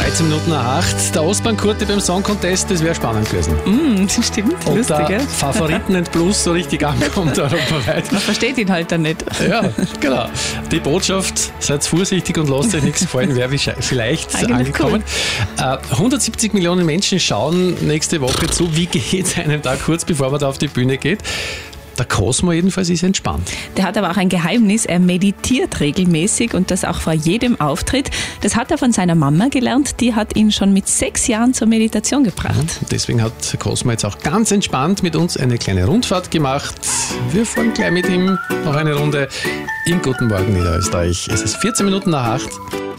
13 Minuten nach 8. Der Ostbahnkurte beim Song Contest, das wäre spannend gewesen. Das stimmt, Ob lustig, der gell? Favoriten and Plus so richtig ankommt europaweit. Man versteht ihn halt dann nicht. Ja, genau. Die Botschaft, seid vorsichtig und lasst euch nichts gefallen, wäre vielleicht Eigentlich angekommen. 170 Millionen Menschen schauen nächste Woche zu. Wie geht es einem da kurz bevor man da auf die Bühne geht? Der Cosmo jedenfalls ist entspannt. Der hat aber auch ein Geheimnis. Er meditiert regelmäßig und das auch vor jedem Auftritt. Das hat er von seiner Mama gelernt. Die hat ihn schon mit 6 Jahren zur Meditation gebracht. Deswegen hat Cosmo jetzt auch ganz entspannt mit uns eine kleine Rundfahrt gemacht. Wir fahren gleich mit ihm noch eine Runde im Guten Morgen Niederösterreich. Es ist 14 Minuten nach 8.